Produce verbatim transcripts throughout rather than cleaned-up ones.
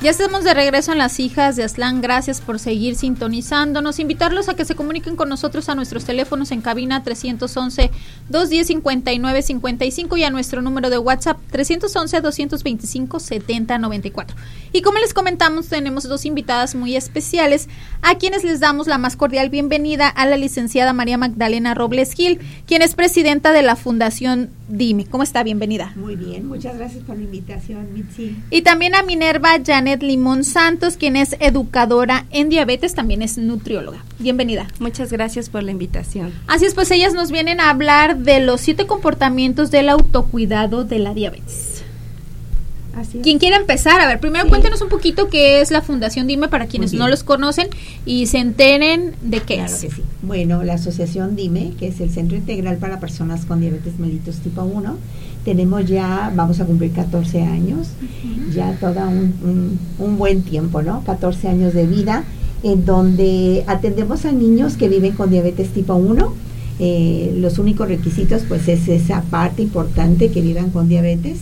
Ya estamos de regreso en Las Hijas de Aztlán. Gracias por seguir sintonizándonos. Invitarlos a que se comuniquen con nosotros a nuestros teléfonos en cabina trescientos once, doscientos diez, cincuenta y nueve cincuenta y cinco y a nuestro número de WhatsApp trescientos once, doscientos veinticinco, setenta noventa y cuatro. Y como les comentamos, tenemos dos invitadas muy especiales a quienes les damos la más cordial bienvenida a la licenciada María Magdalena Robles Gil, quien es presidenta de la Fundación Dime. ¿Cómo está? Bienvenida. Muy bien, muchas gracias por la invitación, Mitzi. Y también a Minerva Janet Limón Santos, quien es educadora en diabetes, también es nutrióloga. Bienvenida. Muchas gracias por la invitación. Así es, pues ellas nos vienen a hablar de los siete comportamientos del autocuidado de la diabetes. Así es. ¿Quién quiere empezar? A ver, primero sí. Cuéntenos un poquito qué es la Fundación Dime para quienes no los conocen y se enteren de qué claro es. Que sí. Bueno, la Asociación Dime, que es el Centro Integral para Personas con Diabetes Mellitus Tipo uno, tenemos ya, vamos a cumplir catorce años, uh-huh. ya todo un, un, un buen tiempo, ¿no? catorce años de vida, en donde atendemos a niños que viven con diabetes tipo uno. Eh, los únicos requisitos, pues, es esa parte importante, que vivan con diabetes,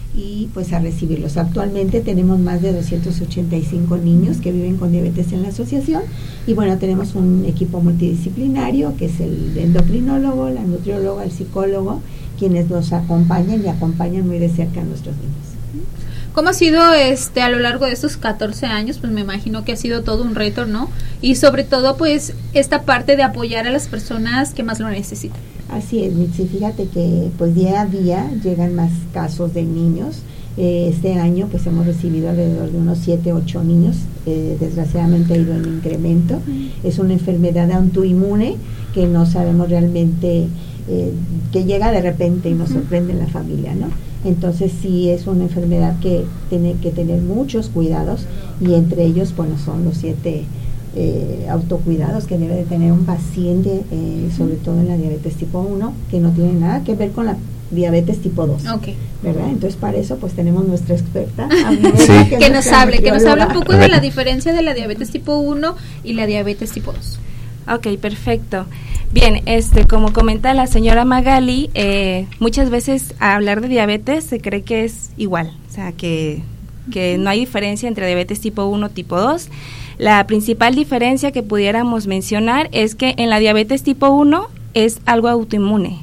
y pues a recibirlos. Actualmente tenemos más de doscientos ochenta y cinco niños que viven con diabetes en la asociación, y bueno, tenemos un equipo multidisciplinario que es el endocrinólogo, la nutrióloga, el psicólogo, quienes nos acompañan y acompañan muy de cerca a nuestros niños. ¿Cómo ha sido este a lo largo de estos catorce años? Pues me imagino que ha sido todo un reto, ¿no? Y sobre todo, pues, esta parte de apoyar a las personas que más lo necesitan. Así es, Mitzi, fíjate que pues día a día llegan más casos de niños. Eh, este año pues hemos recibido alrededor de unos siete, ocho niños, eh, desgraciadamente ha ido en incremento. Mm. Es una enfermedad autoinmune que no sabemos realmente, eh, que llega de repente y nos mm. sorprende en la familia, ¿no? Entonces sí es una enfermedad que tiene que tener muchos cuidados, y entre ellos, bueno, son los siete Eh, autocuidados que debe de tener un paciente, eh, sobre todo en la diabetes tipo uno, que no tiene nada que ver con la diabetes tipo dos, okay. ¿verdad? Entonces para eso pues tenemos nuestra experta sí. que, que nos hable, que nos hable un poco de la diferencia de la diabetes tipo uno y la diabetes tipo dos. Ok, perfecto. Bien, este, como comenta la señora Magali, eh, muchas veces a hablar de diabetes se cree que es igual, o sea, que, que no hay diferencia entre diabetes tipo uno, tipo dos. La principal diferencia que pudiéramos mencionar es que en la diabetes tipo uno es algo autoinmune.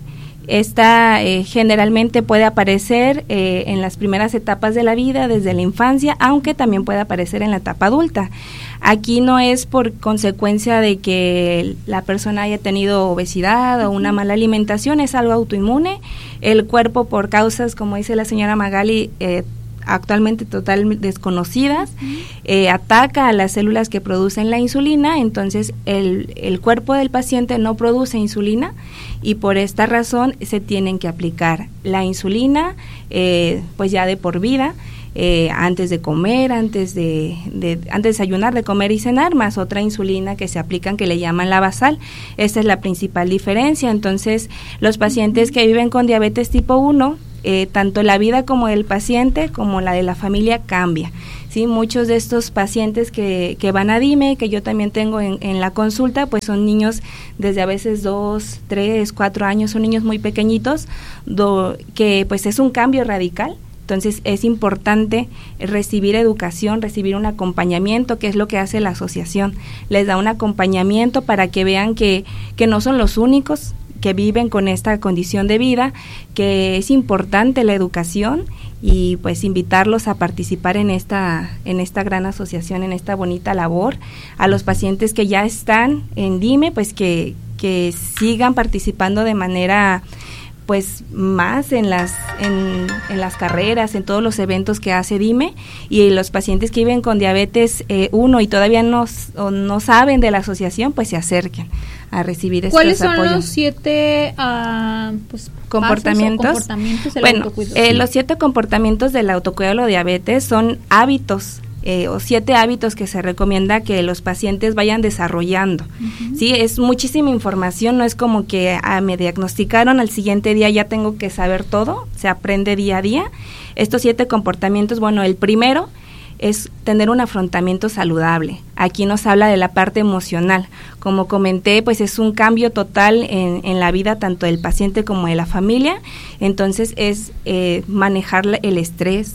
Esta eh, generalmente puede aparecer eh, en las primeras etapas de la vida, desde la infancia, aunque también puede aparecer en la etapa adulta. Aquí no es por consecuencia de que la persona haya tenido obesidad o una mala alimentación, es algo autoinmune. El cuerpo, por causas, como dice la señora Magali, eh, actualmente totalmente desconocidas, uh-huh. eh, ataca a las células que producen la insulina, entonces el, el cuerpo del paciente no produce insulina, y por esta razón se tienen que aplicar la insulina eh, pues ya de por vida, eh, antes de comer, antes de, de antes de desayunar, de comer y cenar, más otra insulina que se aplican que le llaman la basal. Esta es la principal diferencia. Entonces los pacientes uh-huh. que viven con diabetes tipo uno, Eh, tanto la vida como del paciente como la de la familia cambia, ¿sí? Muchos de estos pacientes que, que van a Dime, que yo también tengo en, en la consulta, pues son niños desde a veces dos, tres, cuatro años, son niños muy pequeñitos, do, que pues es un cambio radical. Entonces es importante recibir educación, recibir un acompañamiento, que es lo que hace la asociación. Les da un acompañamiento para que vean que, que no son los únicos que viven con esta condición de vida, que es importante la educación, y pues invitarlos a participar en esta en esta gran asociación, en esta bonita labor. A los pacientes que ya están en Dime, pues que, que sigan participando de manera pues más en las en, en las carreras, en todos los eventos que hace Dime, y los pacientes que viven con diabetes eh, uno y todavía no, no saben de la asociación, pues se acerquen a recibir estos apoyos. ¿Cuáles son los siete uh, pues, comportamientos? comportamientos del bueno, autocuidado? Eh, los siete comportamientos del autocuidado de la diabetes son hábitos, Eh, o siete hábitos que se recomienda que los pacientes vayan desarrollando. Uh-huh. Sí, es muchísima información, no es como que ah, me diagnosticaron, al siguiente día ya tengo que saber todo, se aprende día a día. Estos siete comportamientos, bueno, el primero es tener un afrontamiento saludable. Aquí nos habla de la parte emocional. Como comenté, pues es un cambio total en, en la vida tanto del paciente como de la familia. Entonces es eh, manejar el estrés,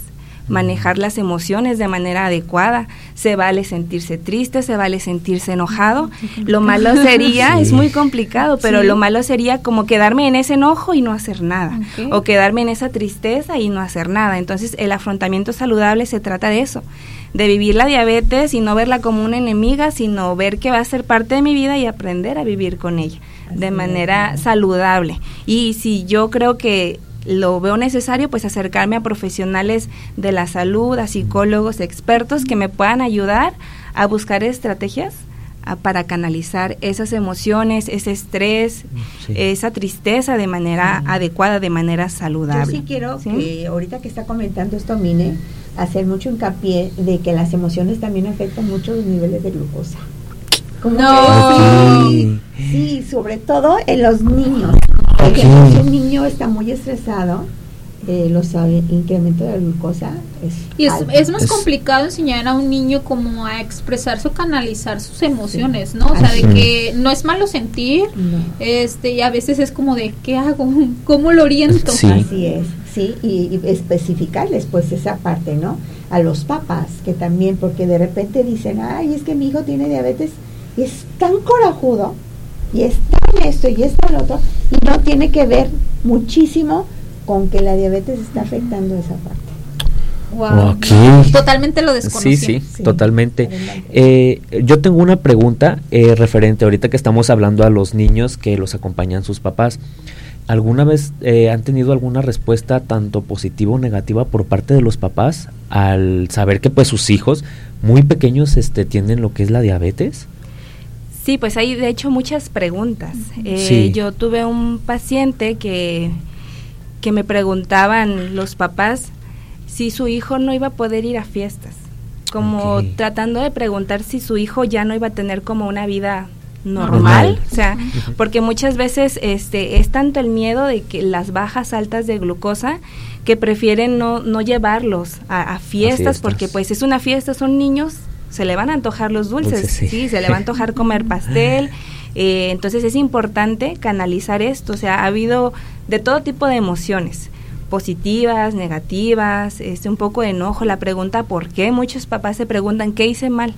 manejar las emociones de manera adecuada. Se vale sentirse triste, se vale sentirse enojado. Lo malo sería, sí. es muy complicado, pero sí. lo malo sería como quedarme en ese enojo y no hacer nada, okay. o quedarme en esa tristeza y no hacer nada. Entonces, el afrontamiento saludable se trata de eso, de vivir la diabetes y no verla como una enemiga, sino ver que va a ser parte de mi vida y aprender a vivir con ella Así de manera es. saludable. Y si yo creo que lo veo necesario, pues acercarme a profesionales de la salud, a psicólogos, expertos que me puedan ayudar a buscar estrategias a, para canalizar esas emociones, ese estrés, sí. esa tristeza de manera sí. adecuada, de manera saludable. Yo sí quiero ¿Sí? que ahorita que está comentando esto, Mine, hacer mucho hincapié de que las emociones también afectan mucho los niveles de glucosa. ¿Cómo no. Sí, sí, sobre todo en los niños. Porque si un niño está muy estresado, eh, lo sabe, incremento de la glucosa es y es, alto. es más es complicado enseñar a un niño como a expresarse o canalizar sus emociones, sí. ¿no? O sea, de que no es malo sentir, no. este y a veces es como de, ¿qué hago? ¿Cómo lo oriento? Sí. Así es, sí, y, y especificarles pues esa parte, ¿no? A los papás, que también, porque de repente dicen, ay, es que mi hijo tiene diabetes, y es tan corajudo, y está en esto y está en lo otro, y no tiene que ver muchísimo con que la diabetes está afectando esa parte. Wow. Okay. Totalmente lo desconocí. Sí, sí, sí, totalmente. Eh, yo tengo una pregunta eh, referente ahorita que estamos hablando a los niños que los acompañan sus papás. ¿Alguna vez eh, han tenido alguna respuesta tanto positiva o negativa por parte de los papás al saber que pues sus hijos muy pequeños este tienen lo que es la diabetes? Sí, pues hay de hecho muchas preguntas. Eh, sí. Yo tuve un paciente que, que me preguntaban los papás si su hijo no iba a poder ir a fiestas, como okay. tratando de preguntar si su hijo ya no iba a tener como una vida normal, normal. O sea, porque muchas veces este es tanto el miedo de que las bajas altas de glucosa que prefieren no, no llevarlos a, a, fiestas, a fiestas, porque pues es una fiesta, son niños, se le van a antojar los dulces, dulces sí. sí, se le va a antojar comer pastel, eh, entonces es importante canalizar esto, o sea, ha habido de todo tipo de emociones, positivas, negativas, este un poco de enojo, la pregunta ¿por qué? Muchos papás se preguntan ¿qué hice mal?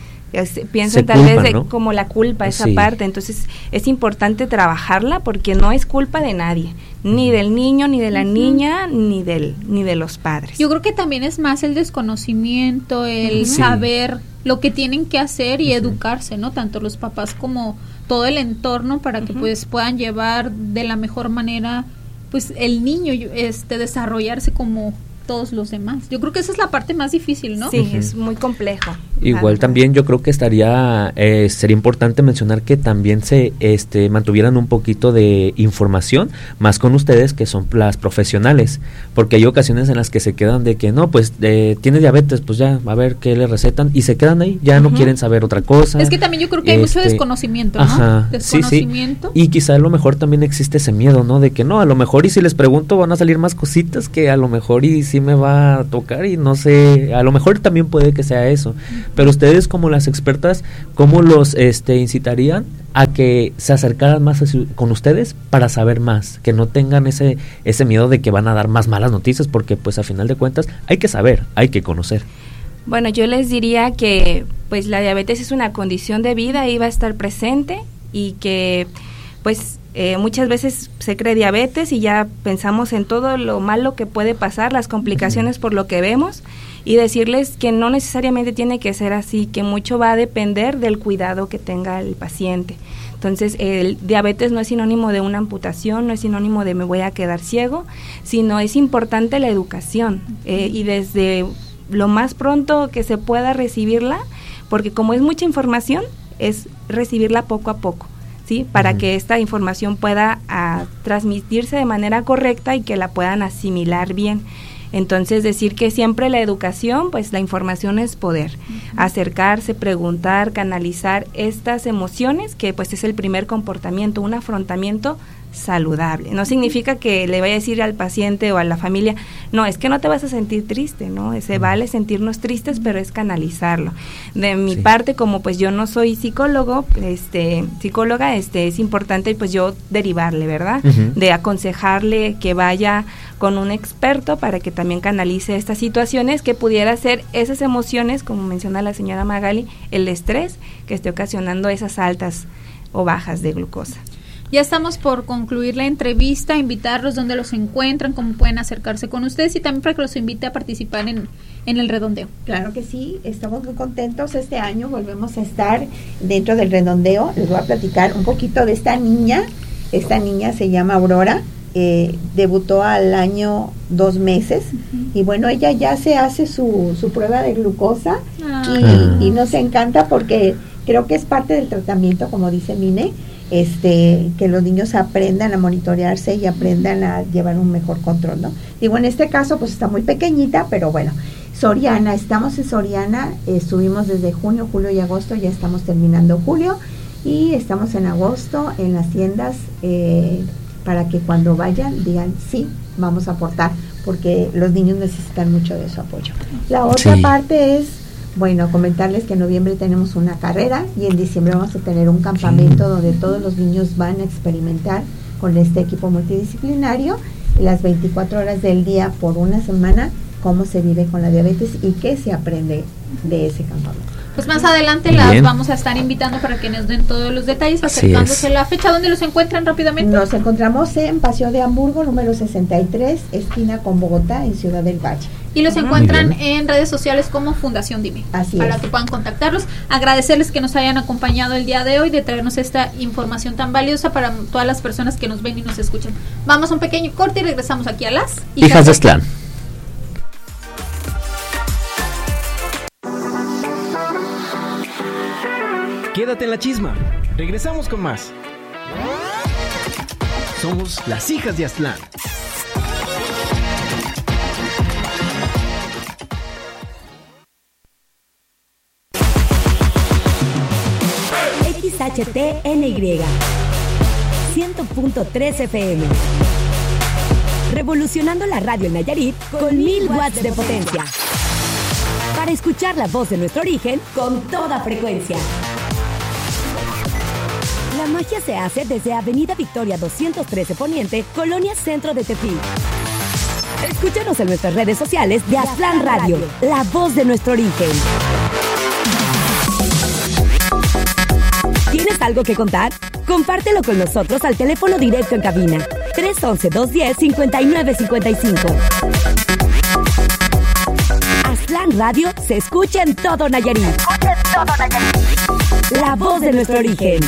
Piensan tal culpan, vez de ¿no? como la culpa, esa sí. parte, entonces es importante trabajarla porque no es culpa de nadie, ni del niño, ni de la uh-huh. niña, ni del ni de los padres. Yo creo que también es más el desconocimiento, el sí. saber lo que tienen que hacer y uh-huh. educarse, ¿no? Tanto los papás como todo el entorno para uh-huh. que pues puedan llevar de la mejor manera pues el niño este desarrollarse como todos los demás. Yo creo que esa es la parte más difícil, ¿no? Sí, uh-huh. es muy complejo. Igual ah, también yo creo que estaría eh, sería importante mencionar que también se este mantuvieran un poquito de información más con ustedes que son las profesionales, porque hay ocasiones en las que se quedan de que no, pues eh, tiene diabetes, pues ya a ver qué le recetan y se quedan ahí, ya uh-huh. no quieren saber otra cosa. Es que también yo creo que hay este, mucho desconocimiento, ¿no? Ajá, desconocimiento. Sí, sí. Y quizá a lo mejor también existe ese miedo, ¿no? De que no, a lo mejor y si les pregunto van a salir más cositas que a lo mejor y sí me va a tocar y no sé, a lo mejor también puede que sea eso. Pero ustedes como las expertas, ¿cómo los este incitarían a que se acercaran más a su, con ustedes para saber más? Que no tengan ese ese miedo de que van a dar más malas noticias, porque pues a final de cuentas hay que saber, hay que conocer. Bueno, yo les diría que pues la diabetes es una condición de vida y va a estar presente y que pues eh, muchas veces se cree diabetes y ya pensamos en todo lo malo que puede pasar, las complicaciones uh-huh. por lo que vemos, y decirles que no necesariamente tiene que ser así, que mucho va a depender del cuidado que tenga el paciente. Entonces, el diabetes no es sinónimo de una amputación, no es sinónimo de me voy a quedar ciego, sino es importante la educación eh, y desde lo más pronto que se pueda recibirla, porque como es mucha información, es recibirla poco a poco, ¿sí? Para uh-huh. que esta información pueda a, transmitirse de manera correcta y que la puedan asimilar bien. Entonces, decir que siempre la educación, pues la información es poder. Uh-huh. Acercarse, preguntar, canalizar estas emociones, que pues es el primer comportamiento, un afrontamiento saludable. No significa que le vaya a decir al paciente o a la familia, no, es que no te vas a sentir triste, ¿no? Se vale sentirnos tristes, pero es canalizarlo. De mi sí. parte, como pues yo no soy psicólogo, este, psicóloga, este, es importante pues yo derivarle, ¿verdad? Uh-huh. De aconsejarle que vaya con un experto para que también canalice estas situaciones que pudiera ser esas emociones, como menciona la señora Magali, el estrés que esté ocasionando esas altas o bajas de glucosa. Ya estamos por concluir la entrevista, invitarlos donde los encuentran, cómo pueden acercarse con ustedes y también para que los invite a participar en, en el redondeo. Claro que sí, estamos muy contentos. Este año volvemos a estar dentro del redondeo. Les voy a platicar un poquito de esta niña. Esta niña se llama Aurora, eh, debutó al año dos meses uh-huh. y bueno, ella ya se hace su, su prueba de glucosa ah. y, y nos encanta porque creo que es parte del tratamiento, como dice Mine, este que los niños aprendan a monitorearse y aprendan a llevar un mejor control, ¿no? Digo, en este caso pues está muy pequeñita, pero bueno, Soriana, estamos en Soriana, eh, estuvimos desde junio, julio y agosto, ya estamos terminando julio y estamos en agosto en las tiendas eh, para que cuando vayan digan sí, vamos a aportar, porque los niños necesitan mucho de su apoyo. La otra sí. parte es, bueno, comentarles que en noviembre tenemos una carrera y en diciembre vamos a tener un campamento sí. donde todos los niños van a experimentar con este equipo multidisciplinario las veinticuatro horas del día por una semana cómo se vive con la diabetes y qué se aprende de ese campamento. Pues más adelante las Bien. vamos a estar invitando para que nos den todos los detalles, acercándose a la fecha. ¿Dónde los encuentran rápidamente? Nos encontramos en Paseo de Hamburgo, número sesenta y tres, esquina con Bogotá, en Ciudad del Valle. Y los ah, encuentran en redes sociales como Fundación Dime. Así para es. que puedan contactarlos. Agradecerles que nos hayan acompañado el día de hoy, de traernos esta información tan valiosa para todas las personas que nos ven y nos escuchan. Vamos a un pequeño corte y regresamos aquí a las Hijas, Hijas de Aztlán. Quédate en la chisma. Regresamos con más. Somos las Hijas de Aztlán. X H T N Y cien punto tres F M. Revolucionando la radio en Nayarit con mil watts de potencia. Para escuchar la voz de nuestro origen con toda frecuencia. La magia se hace desde Avenida Victoria doscientos trece Poniente, Colonia Centro de Tepic. Escúchanos en nuestras redes sociales de Aztlán Radio, la voz de nuestro origen. ¿Tienes algo que contar? Compártelo con nosotros al teléfono directo en cabina tres once, dos diez, cincuenta y nueve cincuenta y cinco. Aztlán Radio se escucha en todo Nayarit. Se escucha en todo Nayarit. La voz de nuestro origen.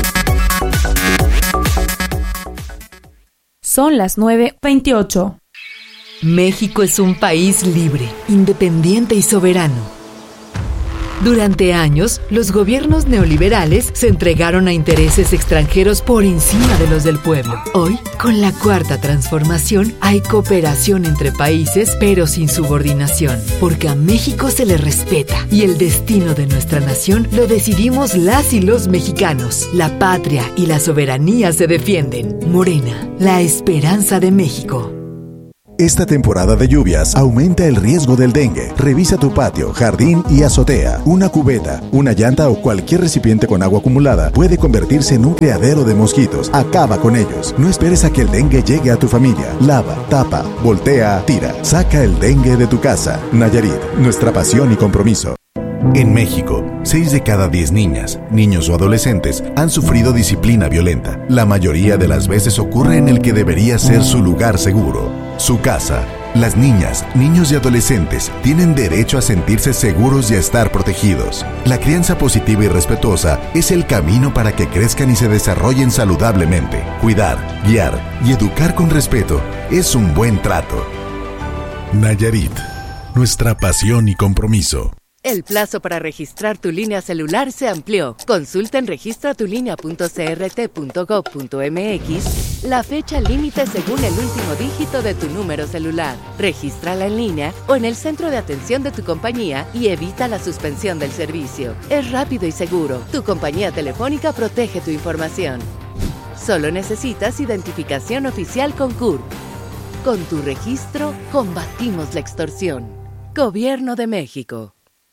Son las nueve veintiocho. México es un país libre, independiente y soberano. Durante años, los gobiernos neoliberales se entregaron a intereses extranjeros por encima de los del pueblo. Hoy, con la Cuarta Transformación, hay cooperación entre países, pero sin subordinación, porque a México se le respeta y el destino de nuestra nación lo decidimos las y los mexicanos. La patria y la soberanía se defienden. Morena, la esperanza de México. Esta temporada de lluvias aumenta el riesgo del dengue. Revisa tu patio, jardín y azotea. Una cubeta, una llanta o cualquier recipiente con agua acumulada puede convertirse en un criadero de mosquitos. Acaba con ellos. No esperes a que el dengue llegue a tu familia. Lava, tapa, voltea, tira. Saca el dengue de tu casa. Nayarit, nuestra pasión y compromiso. En México, seis de cada diez niñas, niños o adolescentes han sufrido disciplina violenta. La mayoría de las veces ocurre en el que debería ser su lugar seguro, su casa. Las niñas, niños y adolescentes tienen derecho a sentirse seguros y a estar protegidos. La crianza positiva y respetuosa es el camino para que crezcan y se desarrollen saludablemente. Cuidar, guiar y educar con respeto es un buen trato. Nayarit, nuestra pasión y compromiso. El plazo para registrar tu línea celular se amplió. Consulta en registra tu línea punto c r t punto gov punto m x la fecha límite según el último dígito de tu número celular. Regístrala en línea o en el centro de atención de tu compañía y evita la suspensión del servicio. Es rápido y seguro. Tu compañía telefónica protege tu información. Solo necesitas identificación oficial con C U R P. Con tu registro, combatimos la extorsión. Gobierno de México.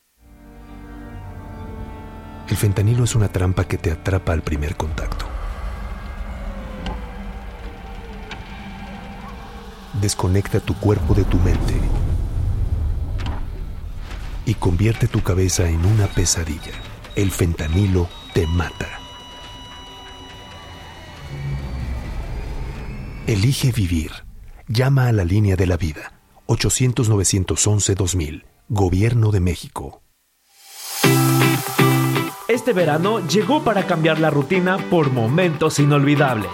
El fentanilo es una trampa que te atrapa al primer contacto. Desconecta tu cuerpo de tu mente y convierte tu cabeza en una pesadilla. El fentanilo te mata. Elige vivir. Llama a la línea de la vida. ochocientos, novecientos once, dos mil. Gobierno de México. Este verano llegó para cambiar la rutina por momentos inolvidables.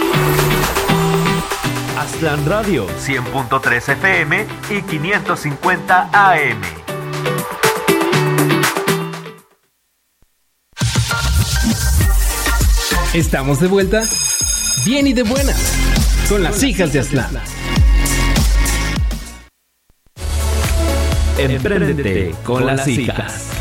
Aztlán Radio, cien punto tres F M y quinientos cincuenta A M. Estamos de vuelta, bien y de buenas, con las hijas de Aztlán. Empréndete con las hijas.